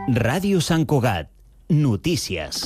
Ràdio Sant Cugat. Notícies.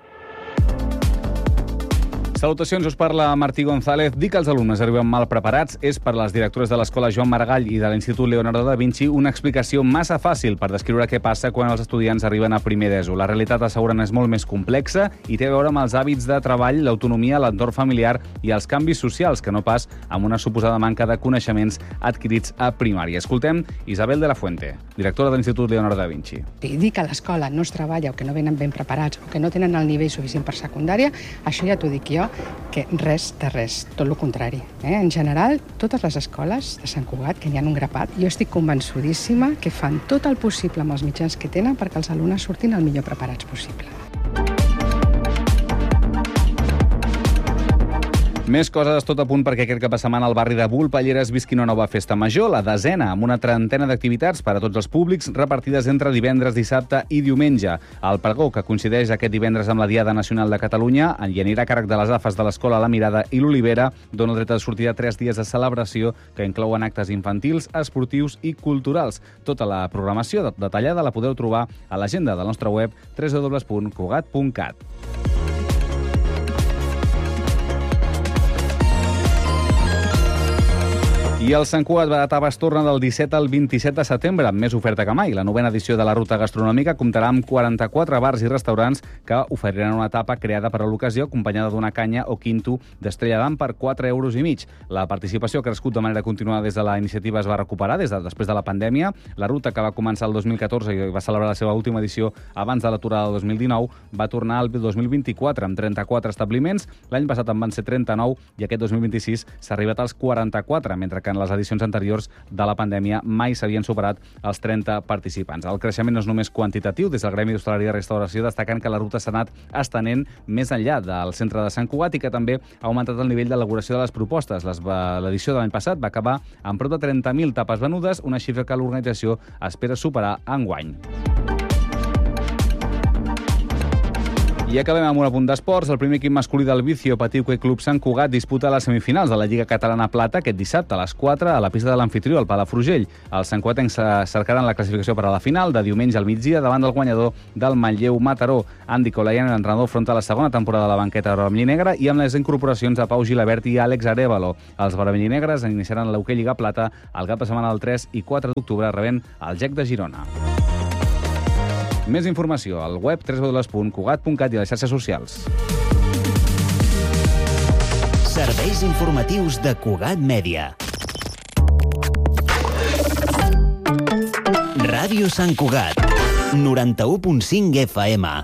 Salutacions, us parla Martí González. Dir que els alumnes arriben mal preparats és per les directores de l'Escola Joan Maragall i de l'Institut Leonardo da Vinci una explicació massa fàcil per descriure què passa quan els estudiants arriben a primer d'ESO. La realitat, asseguren, és molt més complexa i té a veure amb els hàbits de treball, l'autonomia, l'entorn familiar i els canvis socials, que no pas amb una suposada manca de coneixements adquirits a primària. Escoltem Isabel de la Fuente, directora de l'Institut Leonardo da Vinci. Dir que a l'escola no es treballa o que no venen ben preparats o que no tenen el nivell suficient per secundària, això ja t'ho dic jo, que res de res, tot el contrari. En general, totes les escoles de Sant Cugat, que n'hi ha un grapat, jo estic convençudíssima que fan tot el possible amb els mitjans que tenen perquè els alumnes surtin el millor preparats possible. Més coses, tot a punt perquè aquest cap de setmana al barri de Vulpelleres visqui una nova festa major, la desena, amb una trentena d'activitats per a tots els públics repartides entre divendres, dissabte i diumenge. El pregó, que coincideix aquest divendres amb la Diada Nacional de Catalunya i anirà a càrrec de les AFAs de l'Escola La Mirada i l'Olivera, dona el dret de sortida 3 dies de celebració que inclouen actes infantils, esportius i culturals. Tota la programació detallada la podeu trobar a l'agenda del nostre web www.cugat.cat. I el Sant Cugat Baratava es torna del 17 al 27 de setembre, amb més oferta que mai. La novena edició de la ruta gastronòmica comptarà amb 44 bars i restaurants que oferiran una etapa creada per a l'ocasió, acompanyada d'una canya o quinto d'Estrella d'Am per 4,5 euros. La participació ha crescut de manera continuada des de la iniciativa es va recuperar després de la pandèmia. La ruta, que va començar el 2014 i va celebrar la seva última edició abans de l'aturada del 2019, va tornar al 2024 amb 34 establiments. L'any passat en van ser 39 i aquest 2026 s'ha arribat als 44, mentre que en les edicions anteriors de la pandèmia mai s'havien superat els 30 participants. El creixement no és només quantitatiu. Des del Gremi d'Hostaleria i Restauració destaquen que la ruta s'ha anat estenent més enllà del centre de Sant Cugat i que també ha augmentat el nivell d'elaboració de les propostes. L'edició de l'any passat va acabar amb prop de 30.000 tapes venudes, una xifra que l'organització espera superar enguany. I acabem amb un apunt d'esports. El primer equip masculí del Vicio Patiuque Club Sant Cugat disputa les semifinals de la Lliga Catalana Plata aquest dissabte a les 4 a la pista de l'anfitrió, al Palafrugell. Els santcuatencs cercaran la classificació per a la final de diumenge al migdia davant del guanyador del Manlleu Mataró. Andy Colayan, l'entrenador, afronta la segona temporada de la banqueta vermell-i-negra i amb les incorporacions de Pau Gilabert i Àlex Arévalo. Els vermell-i-negres iniciaran l'Hoquei Lliga Plata el cap de setmana del 3 i 4 d'octubre rebent el GEC de Girona. Més informació al web www.cugat.cat i a les xarxes socials. Serveis informatius de Cugat Mèdia. Ràdio Sant Cugat, 91.5 FM.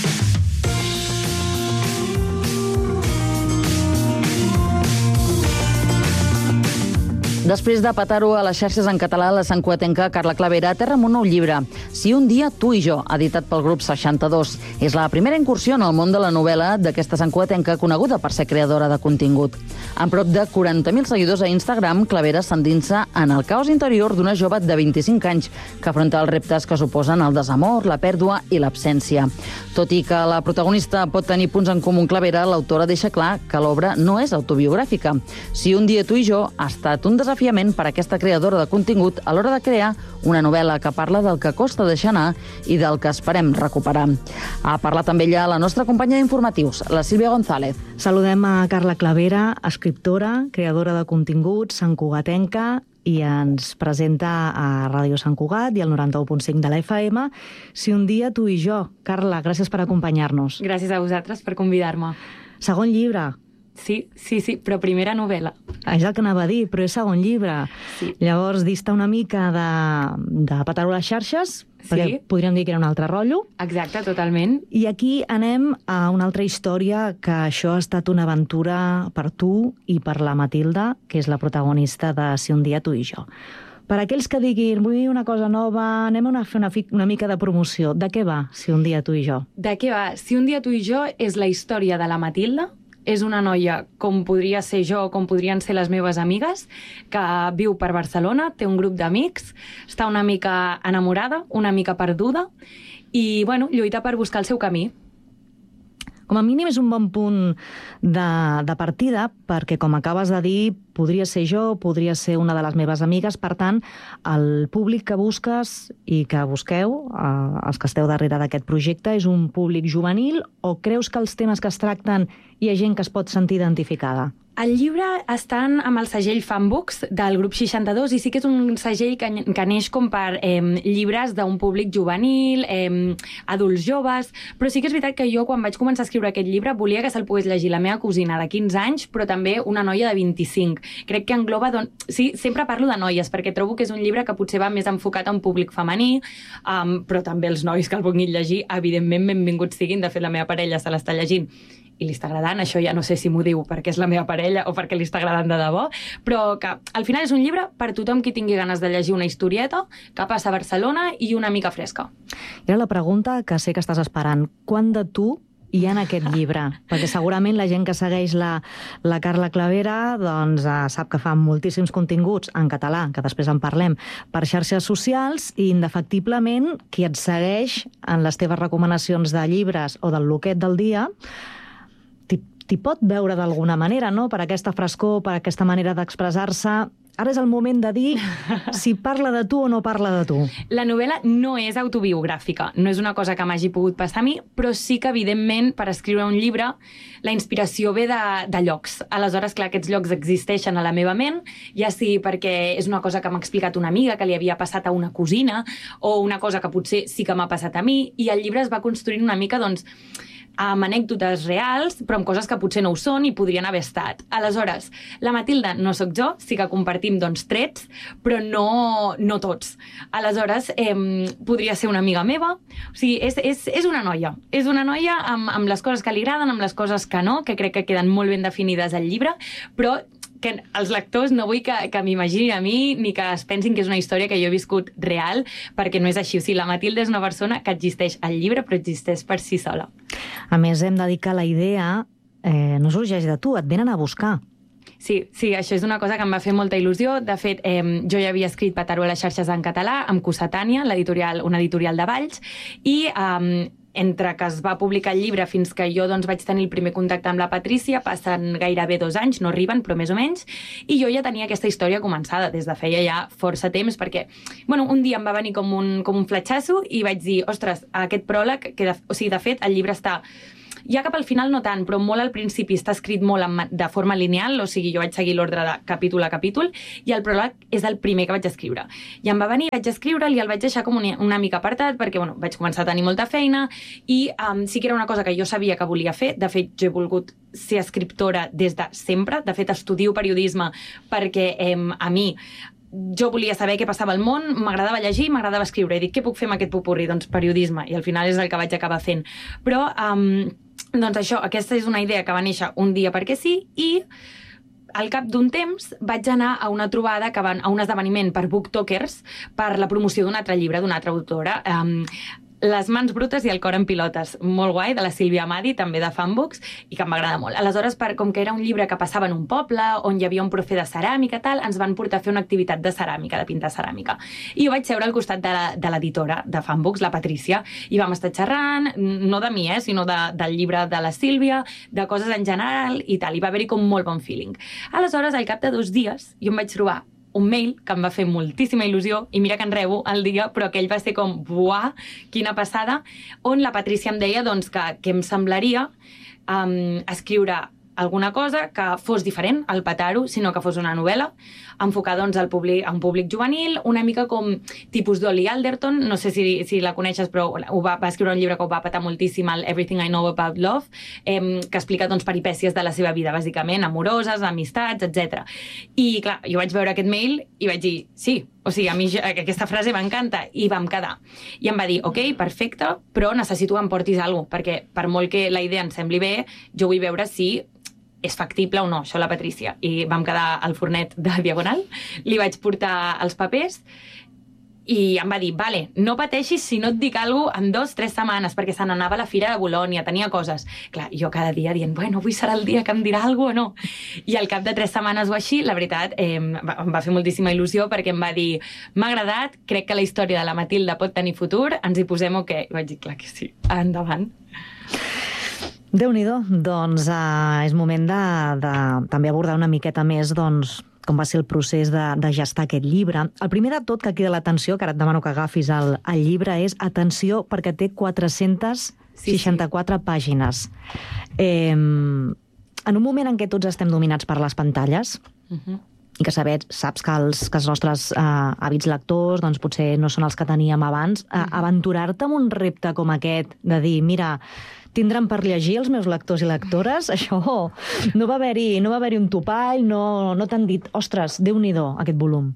Després de petar-ho a les xarxes en català, la santcuatenca Carla Clavera aterra amb un nou llibre, Si un dia tu i jo, editat pel grup 62. És la primera incursió en el món de la novel·la d'aquesta santcuatenca coneguda per ser creadora de contingut. Amb prop de 40.000 seguidors a Instagram, Clavera s'endinsa en el caos interior d'una jove de 25 anys que afronta els reptes que suposen el desamor, la pèrdua i l'absència. Tot i que la protagonista pot tenir punts en comú amb Clavera, l'autora deixa clar que l'obra no és autobiogràfica. Si un dia tu i jo ha estat un desafiament per a aquesta creadora de contingut a l'hora de crear una novel·la que parla del que costa deixar anar i del que esperem recuperar. Ha parlat amb ella la nostra companya d'informatius, la Sílvia González. Saludem a Carla Clavera, escriptora, creadora de continguts, santcugatenca, i ens presenta a Ràdio Sant Cugat i al 91.5 de la FM Si un dia tu i jo. Carla, gràcies per acompanyar-nos. Gràcies a vosaltres per convidar-me. Segon llibre. Sí, però primera novel·la. És el que anava a dir, però és segon llibre. Sí. Llavors, dista una mica de petar-ho a les xarxes, perquè podríem dir que era un altre rotllo. Exacte, totalment. I aquí anem a una altra història, que això ha estat una aventura per tu i per la Matilda, que és la protagonista de Si un dia tu i jo. Per aquells que diguin, vull una cosa nova, anem a fer una mica de promoció. De què va Si un dia tu i jo? De què va? Si un dia tu i jo és la història de la Matilda. És una noia com podria ser jo, com podrien ser les meves amigues, que viu per Barcelona, té un grup d'amics, està una mica enamorada, una mica perduda, i lluita per buscar el seu camí. Com a mínim és un bon punt de partida, perquè, com acabes de dir, podria ser jo, podria ser una de les meves amigues. Per tant, el públic que busques i que busqueu, els que esteu darrere d'aquest projecte, és un públic juvenil, o creus que els temes que es tracten hi ha gent que es pot sentir identificada? El llibre està amb el segell Fanbooks del grup 62 i sí que és un segell que neix com per llibres d'un públic juvenil, adults joves, però sí que és veritat que jo quan vaig començar a escriure aquest llibre volia que se'l pogués llegir la meva cosina de 15 anys, però també una noia de 25. Crec que engloba... Sí, sempre parlo de noies, perquè trobo que és un llibre que potser va més enfocat a un públic femení, però també els nois que el vulguin llegir, evidentment, benvinguts siguin. De fet, la meva parella se l'està llegint i li està agradant. Això ja no sé si m'ho diu perquè és la meva parella o perquè li està agradant de debò, però que al final és un llibre per tothom qui tingui ganes de llegir una historieta que passa a Barcelona i una mica fresca. Era la pregunta que sé que estàs esperant. Quant de tu hi ha en aquest llibre? Perquè segurament la gent que segueix la Carla Clavera doncs, sap que fa moltíssims continguts en català, que després en parlem, per xarxes socials, i indefectiblement qui et segueix en les teves recomanacions de llibres o del loquet del dia t'hi pot veure d'alguna manera, no? Per aquesta frescor, per aquesta manera d'expressar-se. Ara és el moment de dir si parla de tu o no parla de tu. La novel·la no és autobiogràfica, no és una cosa que m'hagi pogut passar a mi, però sí que, evidentment, per escriure un llibre, la inspiració ve de llocs. Aleshores, clar, aquests llocs existeixen a la meva ment, ja sigui perquè és una cosa que m'ha explicat una amiga que li havia passat a una cosina, o una cosa que potser sí que m'ha passat a mi, i el llibre es va construint una mica, doncs, amb anècdotes reals, però amb coses que potser no ho són i podrien haver estat. Aleshores, la Matilda no sóc jo, sí que compartim doncs, trets, però no tots. Aleshores, podria ser una amiga meva. O sigui, és una noia. És una noia amb les coses que li agraden, amb les coses que no, que crec que queden molt ben definides al llibre, però que els lectors no vull que m'imaginin a mi ni que es pensin que és una història que jo he viscut real, perquè no és així. O sigui, la Matilda és una persona que existeix al llibre, però existeix per si sola. A més, hem de dir que la idea no sorgeix de tu, et venen a buscar. Sí, això és una cosa que em va fer molta il·lusió. De fet, jo ja havia escrit Petaró a les xarxes en català, amb Cossetània, una editorial de Valls, i entre que es va publicar el llibre fins que jo doncs, vaig tenir el primer contacte amb la Patrícia, passen gairebé 2 anys, no arriben, però més o menys, i jo ja tenia aquesta història començada des de feia ja força temps, perquè un dia em va venir com un fletxasso i vaig dir, ostres, aquest pròleg, de fet, el llibre està... Ja cap al final no tant, però molt al principi està escrit molt de forma lineal, o sigui, jo vaig seguir l'ordre de capítol a capítol, i el pròleg és el primer que vaig escriure. I em va venir, vaig escriure'l i el vaig deixar com una mica apartat, perquè vaig començar a tenir molta feina, i sí que era una cosa que jo sabia que volia fer. De fet, jo he volgut ser escriptora des de sempre. De fet, estudio periodisme perquè a mi jo volia saber què passava al món, m'agradava llegir, m'agradava escriure, i dic, què puc fer amb aquest popurrí? Doncs periodisme, i al final és el que vaig acabar fent. Però, doncs això, aquesta és una idea que va néixer un dia perquè sí, i al cap d'un temps vaig anar a una trobada, a un esdeveniment per booktokers, per la promoció d'un altre llibre, d'una altra autora, Les mans brutes i el cor en pilotes, molt guai, de la Sílvia Amadi, també de Fanbooks, i que em va agradar molt. Aleshores, com que era un llibre que passava en un poble, on hi havia un profe de ceràmica, ens van portar a fer una activitat de ceràmica, de pintar ceràmica. I jo vaig seure al costat de l'editora de Fanbooks, la Patrícia, i vam estar xerrant, no de mi, sinó del llibre de la Sílvia, de coses en general i tal, i va haver-hi com molt bon feeling. Aleshores, al cap de 2 dies, jo em vaig trobar un mail que em va fer moltíssima il·lusió, i mira que en rebo el dia, però aquell va ser com, buah, quina passada, on la Patrícia em deia doncs, que em semblaria escriure alguna cosa que fos diferent al Petaro, sinó que fos una novel·la, enfocada doncs, a un públic juvenil, una mica com tipus d'Olly Alderton, no sé si la coneixes, però va escriure un llibre que ho va patar moltíssim, el Everything I Know About Love, que explica doncs, peripècies de la seva vida, bàsicament, amoroses, amistats, etc. I clar, jo vaig veure aquest mail i vaig dir, sí, o sigui, a mi aquesta frase m'encanta, i vam quedar. I em va dir, ok, perfecte, però necessito que em portis alguna cosa, perquè per molt que la idea em sembli bé, jo vull veure si és factible o no, això la Patrícia. I vam quedar al fornet de Diagonal, li vaig portar els papers i em va dir, vale, no pateixis si no et dic alguna cosa en 2-3 setmanes, perquè se n'anava a la Fira de Bolònia, tenia coses. Clar, jo cada dia dient, bueno, avui serà el dia que em dirà alguna cosa o no. I al cap de 3 setmanes o així, la veritat, em va fer moltíssima il·lusió, perquè em va dir, m'ha agradat, crec que la història de la Matilda pot tenir futur, ens hi posem o què? I vaig dir, clar que sí, endavant. Déu-n'hi-do. Doncs és moment de també abordar una miqueta més com va ser el procés de gestar aquest llibre. El primer de tot que crida l'atenció, que ara et demano que agafis el llibre, és atenció perquè té 464 pàgines. En un moment en què tots estem dominats per les pantalles, i que saps que els nostres hàbits lectors doncs, potser no són els que teníem abans, aventurar-te en un repte com aquest, de dir, mira, tindran per llegir els meus lectors i lectores, això no va haver-hi un topall, no t'han dit, ostres, Déu-n'hi-do, aquest volum.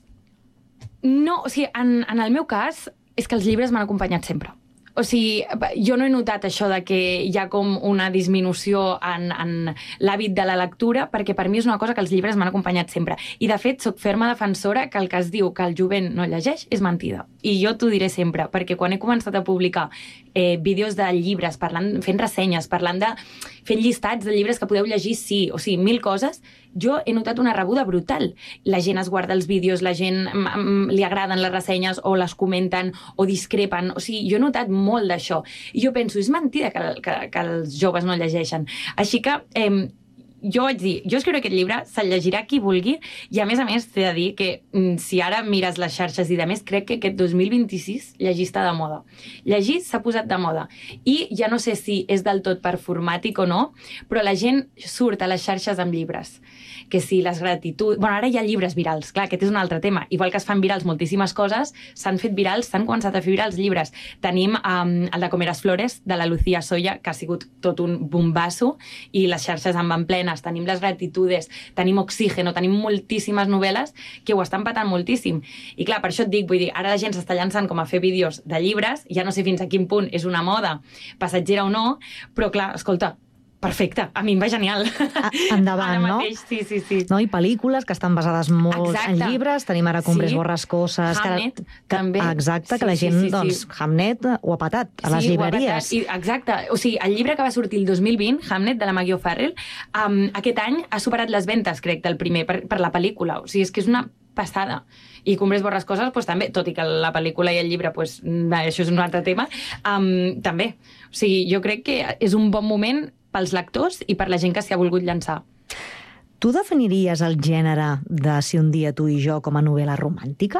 No, o sigui, en el meu cas, és que els llibres m'han acompanyat sempre. O sigui, jo no he notat això de que hi ha com una disminució en l'hàbit de la lectura, perquè per mi és una cosa que els llibres m'han acompanyat sempre. I, de fet, soc ferma defensora que el que es diu que el jovent no llegeix és mentida. I jo t'ho diré sempre, perquè quan he començat a publicar vídeos de llibres, fent ressenyes, fent llistats de llibres que podeu llegir, sí, o sigui, 1000 coses, jo he notat una rebuda brutal. La gent es guarda els vídeos, la gent li agraden les ressenyes o les comenten o discrepen. O sigui, jo he notat molt d'això. I jo penso, és mentida que els joves no llegeixen. Així que jo vaig dir, jo escriuré aquest llibre, se'l llegirà qui vulgui, i a més t'he de dir que si ara mires les xarxes i de més, crec que aquest 2026 llegir està de moda. Llegir s'ha posat de moda. I ja no sé si és del tot performàtic o no, però la gent surt a les xarxes amb llibres. Que si les gratituds... Bueno, ara hi ha llibres virals, clar, aquest és un altre tema. Igual que es fan virals moltíssimes coses, s'han fet virals, s'han començat a fer virals llibres. Tenim el de Comer las Flores, de la Lucía Soya, que ha sigut tot un bombasso, i les xarxes en van plenes. Tenim les gratitudes, tenim Oxígeno, tenim moltíssimes novel·les que ho estan patant moltíssim. I clar, per això et dic, vull dir, ara la gent s'està llançant com a fer vídeos de llibres, ja no sé fins a quin punt és una moda passatgera o no, però clar, escolta, perfecte, a mi em va genial. Endavant, no? Sí. No? I pel·lícules que estan basades molt en llibres, tenim ara Cumbres borrascoses... Hamnet, també. Exacte, que la gent, doncs, Hamnet ho ha patat a les llibreries. Exacte, o sigui, el llibre que va sortir el 2020, Hamnet, de la Maggie O'Farrell, aquest any ha superat les ventes, crec, del primer, per la pel·lícula. O sigui, és que és una passada. I Cumbres borrascoses, doncs, també, tot i que la pel·lícula i el llibre, doncs, això és un altre tema, també. O sigui, jo crec que és un bon moment pels lectors i per la gent que s'hi ha volgut llançar. Tu definiries el gènere de Si un dia tu i jo com a novel·la romàntica?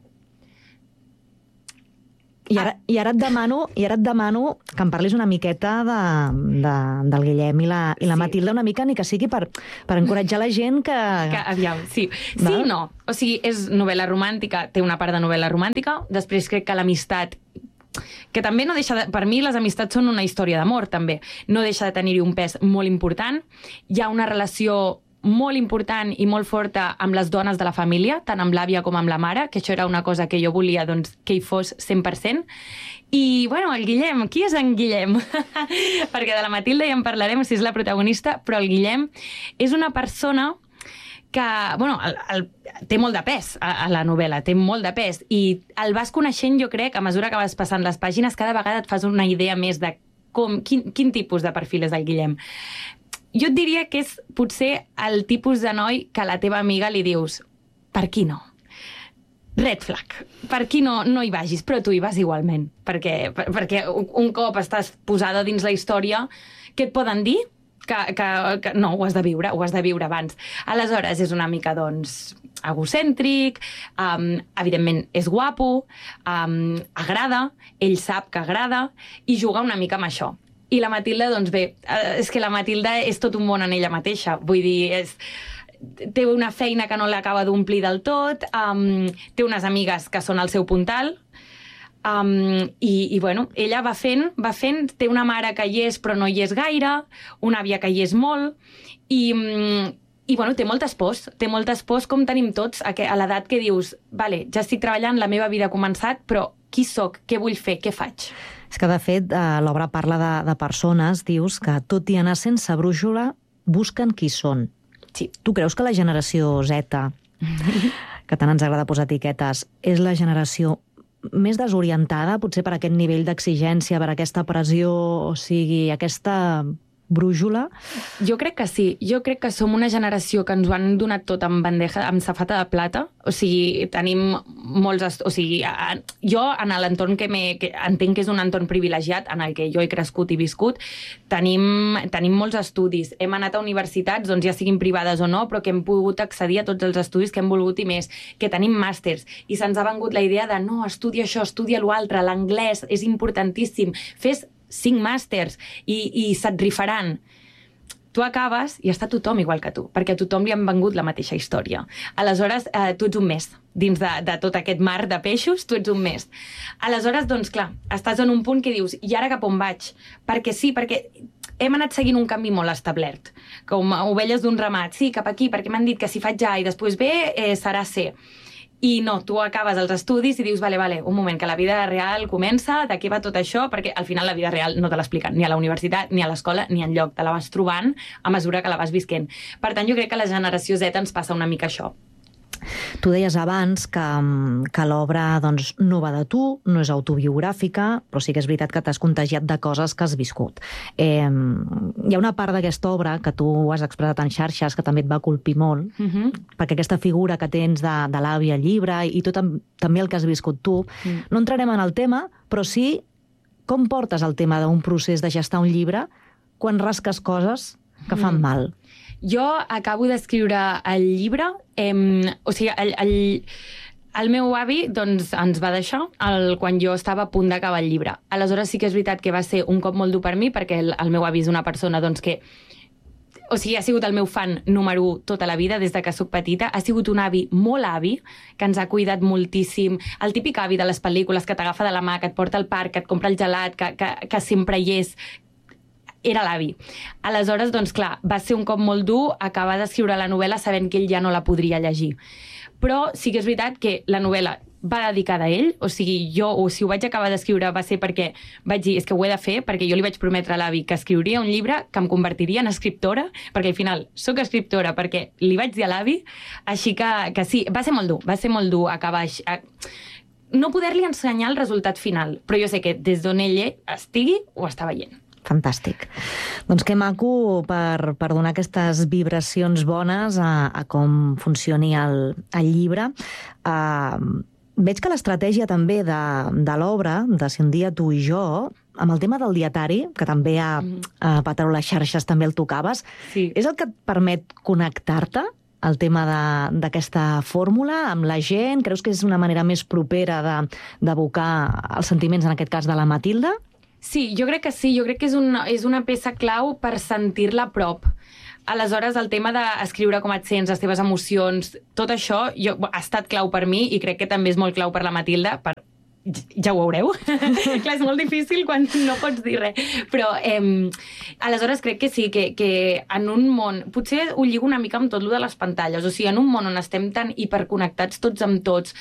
I ara et demano que em parlis una miqueta del Guillem i la Matilda, una mica, ni que sigui per encoratjar la gent que... Aviam, sí. Sí i no. O sigui, és novel·la romàntica, té una part de novel·la romàntica, després crec que l'amistat, que també no deixa de... Per mi les amistats són una història d'amor, també. No deixa de tenir-hi un pes molt important. Hi ha una relació molt important i molt forta amb les dones de la família, tant amb l'àvia com amb la mare, que això era una cosa que jo volia doncs, que hi fos 100%. I, bueno, el Guillem, qui és en Guillem? Perquè de la Matilda ja en parlarem, si és la protagonista, però el Guillem és una persona que, bueno, té molt de pes a la novel·la, té molt de pes, i el vas coneixent, jo crec, a mesura que vas passant les pàgines, cada vegada et fas una idea més de quin tipus de perfil és el Guillem. Jo et diria que és potser el tipus de noi que a la teva amiga li dius, per qui no? Red flag. Per qui no hi vagis, però tu hi vas igualment. Perquè un cop estàs posada dins la història, què et poden dir? Que no, ho has de viure abans. Aleshores, és una mica, doncs, egocèntric, evidentment és guapo, agrada, ell sap que agrada, i juga una mica amb això. I la Matilda, doncs bé, és que la Matilda és tot un món en ella mateixa. Vull dir, té una feina que no l'acaba d'omplir del tot, té unes amigues que són al seu puntal, i bueno, ella va fent, té una mare que hi és però no hi és gaire, una àvia que hi és molt, i bueno, té moltes pors com tenim tots a l'edat que dius, vale, ja estic treballant, la meva vida ha començat, però qui sóc, què vull fer, què faig? És que, de fet, l'obra parla de persones, dius, que tot i anar sense brúixola, busquen qui són. Sí. Tu creus que la generació Z, que tant ens agrada posar etiquetes, és la generació més desorientada, potser per aquest nivell d'exigència, per aquesta pressió, o sigui, aquesta brújula? Jo crec que sí. Jo crec que som una generació que ens ho han donat tot amb bandeja, amb safata de plata. O sigui, tenim molts... O sigui, jo, en l'entorn que entenc que és un entorn privilegiat, en el que jo he crescut i viscut, tenim molts estudis. Hem anat a universitats, doncs ja siguin privades o no, però que hem pogut accedir a tots els estudis que hem volgut i més, que tenim màsters. I se'ns ha vengut la idea de no, estudia això, estudia l'altre, l'anglès és importantíssim, fes 5 màsters i se't rifaran. Tu acabes i està tothom igual que tu, perquè a tothom li han vengut la mateixa història. Aleshores, tu ets un mes. Dins de tot aquest mar de peixos, tu ets un mes. Aleshores, doncs clar, estàs en un punt que dius, i ara cap on vaig? Perquè sí, perquè hem anat seguint un camí molt establert, com ovelles d'un ramat. Sí, cap aquí, perquè m'han dit que si faig A i després B, serà C. I no, tu acabes els estudis i dius, vale, un moment, que la vida real comença, de què va tot això, perquè al final la vida real no te l'expliquen ni a la universitat, ni a l'escola, ni enlloc. Te la vas trobant a mesura que la vas visquent. Per tant, jo crec que a la generació Z ens passa una mica això. Tu deies abans que l'obra doncs, no va de tu, no és autobiogràfica, però sí que és veritat que t'has contagiat de coses que has viscut. Hi ha una part d'aquesta obra que tu has expressat en xarxes que també et va colpir molt, perquè aquesta figura que tens de l'àvia al llibre i tot també el que has viscut tu, no entrarem en el tema, però sí com portes el tema d'un procés de gestar un llibre quan rasques coses que fan mal. Jo acabo d'escriure el llibre, o sigui, el meu avi doncs, ens va deixar quan jo estava a punt d'acabar el llibre. Aleshores sí que és veritat que va ser un cop molt dur per mi, perquè el meu avi és una persona doncs, que o sigui, ha sigut el meu fan número 1 tota la vida, des de que soc petita. Ha sigut un avi molt avi, que ens ha cuidat moltíssim. El típic avi de les pel·lícules que t'agafa de la mà, que et porta al parc, que et compra el gelat, que sempre hi és. Era l'avi. Aleshores, doncs clar, va ser un cop molt dur acabar d'escriure la novel·la sabent que ell ja no la podria llegir. Però sí que és veritat que la novel·la va dedicada a ell, o sigui, si ho vaig acabar d'escriure va ser perquè vaig dir, és que ho he de fer, perquè jo li vaig prometre a l'avi que escriuria un llibre que em convertiria en escriptora, perquè al final sóc escriptora perquè li vaig dir a l'avi, així que sí, va ser molt dur acabar no poder-li ensenyar el resultat final, però jo sé que des d'on ell estigui ho està veient. Fantàstic. Doncs que maco per donar aquestes vibracions bones a com funcioni el llibre. Veig que l'estratègia també de l'obra, de Si un dia tu i jo, amb el tema del dietari, que també a Patró les xarxes també el tocaves, és el que et permet connectar-te el tema d'aquesta fórmula amb la gent? Creus que és una manera més propera d'evocar els sentiments, en aquest cas, de la Matilda? Sí, jo crec que sí. Jo crec que és una peça clau per sentir-la a prop. Aleshores, el tema d'escriure com et sents, les teves emocions, tot això ha estat clau per mi i crec que també és molt clau per la Matilda, ja ho veureu. Clar, és molt difícil quan no pots dir res. Però aleshores crec que sí, que en un món... Potser ho lligo una mica amb tot lo de les pantalles. O sigui, en un món on estem tan hiperconnectats tots amb tots,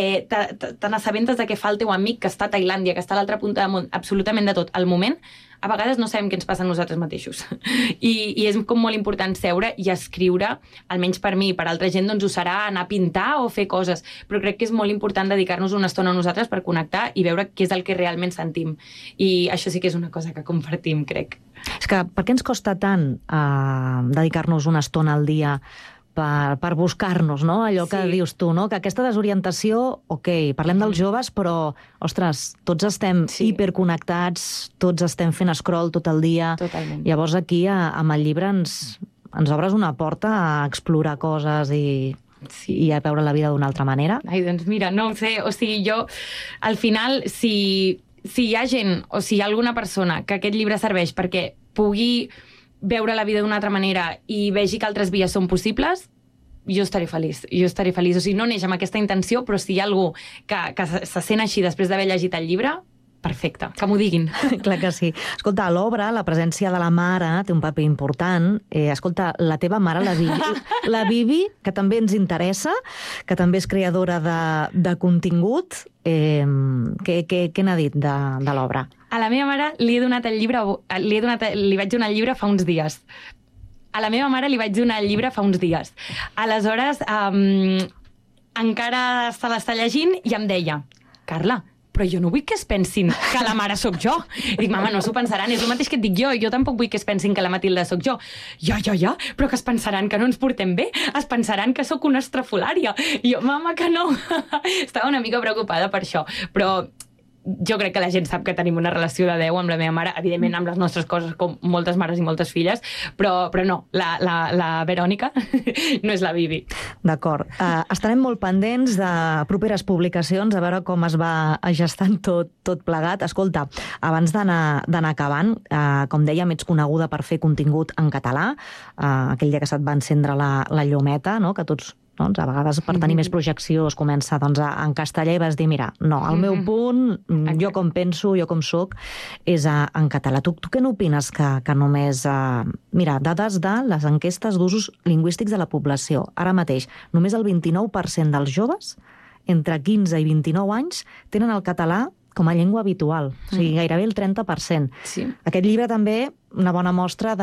tan assabentes de què fa el teu amic que està a Tailàndia, que està a l'altra punta del món, absolutament de tot, al moment, a vegades no sabem què ens passa a nosaltres mateixos. I és com molt important seure i escriure, almenys per mi i per altra gent, doncs ho serà anar a pintar o fer coses. Però crec que és molt important dedicar-nos una estona a nosaltres per connectar i veure què és el que realment sentim. I això sí que és una cosa que compartim, crec. És que per què ens costa tant dedicar-nos una estona al dia per buscar-nos, no? Allò que dius tu, no? Que aquesta desorientació, parlem dels joves, però, ostres, tots estem hiperconnectats, tots estem fent scroll tot el dia. Totalment. Llavors aquí, amb el llibre, ens obres una porta a explorar coses i a veure la vida d'una altra manera. Ai, doncs mira, no ho sé. O sigui, jo, al final, si hi ha gent o si hi ha alguna persona que aquest llibre serveix perquè pugui veure la vida d'una altra manera i vegi que altres vies són possibles, jo estaré feliç. O sigui, no neix amb aquesta intenció, però si hi ha algú que se sent així després d'haver llegit el llibre, perfecte, que m'ho diguin. Clar que sí. Escolta, a l'obra, la presència de la mare té un paper important. Escolta, la teva mare, la Bibi, que també ens interessa, que també és creadora de contingut, què n'ha dit de l'obra? A la meva mare li vaig donar el llibre fa uns dies. Aleshores, encara se l'està llegint i em deia, Carla, però però jo no vull que es pensin que la mare sóc jo. I dic, mama, no s'ho pensaran, és el mateix que et dic jo tampoc vull que es pensin que la Matilda sóc jo. Ja, però que es pensaran que no ens portem bé, es pensaran que sóc una estrafolària. I jo, mama, que no. Estava una mica preocupada per això, però jo crec que la gent sap que tenim una relació de 10 amb la meva mare, evidentment amb les nostres coses, com moltes mares i moltes filles, però no, la Verònica no és la Bibi. D'acord. Estarem molt pendents de properes publicacions, a veure com es va gestant tot plegat. Escolta, abans d'anar acabant, com dèiem, ets coneguda per fer contingut en català, aquell dia que se't va encendre la llumeta, no? Que tots a vegades per tenir més projecció es comença en castellà i vas dir, mira, no, el meu punt, jo com penso, jo com soc, és en català. Tu què n'opines que només... Mira, dades de les enquestes d'usos lingüístics de la població. Ara mateix, només el 29% dels joves entre 15 i 29 anys tenen el català com a llengua habitual, o sigui, gairebé el 30%. Sí. Aquest llibre també, una bona mostra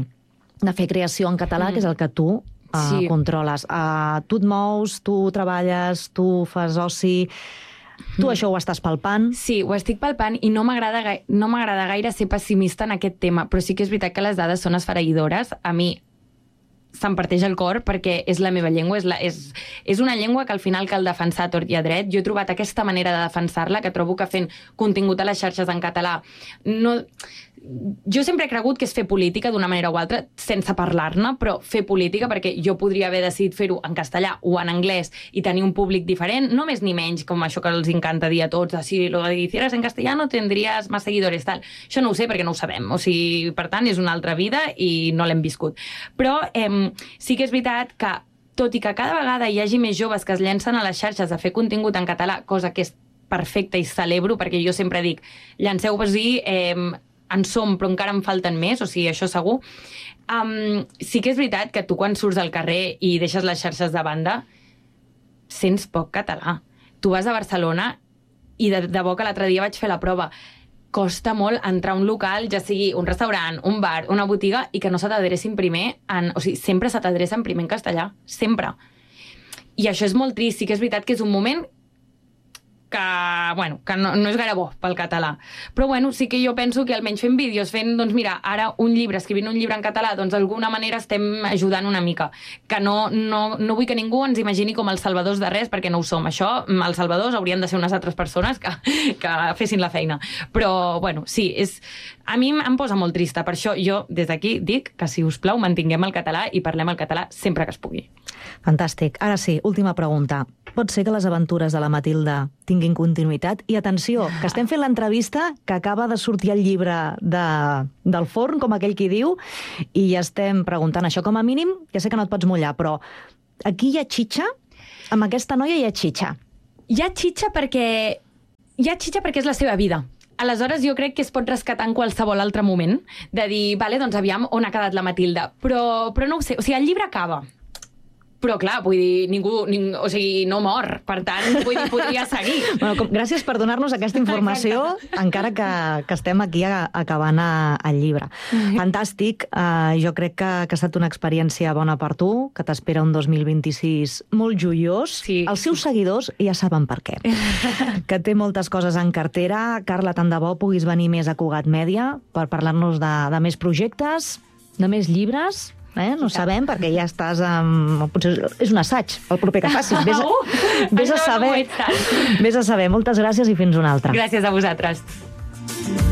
de fer creació en català, que és el que tu controles. Tu et mous, tu treballes, tu fas oci... Tu això ho estàs palpant? Sí, ho estic palpant i no m'agrada gaire ser pessimista en aquest tema, però sí que és veritat que les dades són esfereïdores. A mi se'm parteix el cor perquè és la meva llengua, és una llengua que al final cal defensar a tort i a dret. Jo he trobat aquesta manera de defensar-la, que trobo que fent contingut a les xarxes en català no... Jo sempre he cregut que és fer política d'una manera o altra, sense parlar-ne, però fer política, perquè jo podria haver decidit fer-ho en castellà o en anglès i tenir un públic diferent, no més ni menys, com això que els encanta dir a tots, si lo hicieras en castellano tendrías más seguidores, tal. Això no ho sé perquè no ho sabem, o sigui, per tant, és una altra vida i no l'hem viscut. Però sí que és veritat que, tot i que cada vegada hi hagi més joves que es llencen a les xarxes a fer contingut en català, cosa que és perfecta i celebro, perquè jo sempre dic, llanceu-vos-hi, en som, però encara en falten més, o sigui, això segur. Sí que és veritat que tu quan surts al carrer i deixes les xarxes de banda, sents poc català. Tu vas a Barcelona i de debò que l'altre dia vaig fer la prova. Costa molt entrar a un local, ja sigui un restaurant, un bar, una botiga, i que no se t'adrecin primer o sigui, sempre se t'adrecen primer en castellà. Sempre. I això és molt trist. Sí que és veritat que és un moment que no és gaire bo pel català. Però sí que jo penso que almenys fent vídeos, doncs mira, ara escrivint un llibre en català, doncs d'alguna manera estem ajudant una mica. Que no vull que ningú ens imagini com els salvadors de res, perquè no ho som. Això, els salvadors haurien de ser unes altres persones que fessin la feina. Però, sí, a mi em posa molt trista. Per això jo, des d'aquí, dic que, si us plau, mantinguem el català i parlem el català sempre que es pugui. Fantàstic. Ara sí, última pregunta. Pot ser que les aventures de la Matilda tinguin continuïtat? I atenció, que estem fent l'entrevista, que acaba de sortir el llibre del forn, com aquell qui diu, i ja estem preguntant això com a mínim, ja sé que no et pots mullar, però aquí hi ha xitxa? Amb aquesta noia hi ha xitxa? Hi ha xitxa perquè és la seva vida. Aleshores, jo crec que es pot rescatar en qualsevol altre moment, de dir, vale, doncs aviam on ha quedat la Matilda. Però no ho sé, o sigui, el llibre acaba. Però clar, vull dir, o sigui, no mor, per tant, vull dir, podria seguir. Gràcies per donar-nos aquesta informació, encara que estem aquí acabant el llibre. Fantàstic, jo crec que ha estat una experiència bona per tu, que t'espera un 2026 molt joiós. Sí. Els seus seguidors ja saben per què. Que té moltes coses en cartera. Carla, tant de bo puguis venir més a Cugat Mèdia per parlar-nos de més projectes, de més llibres. No sabem, perquè ja estàs potser és un assaig, el proper que facis. Vés a saber. Moltes gràcies i fins una altra. Gràcies a vosaltres.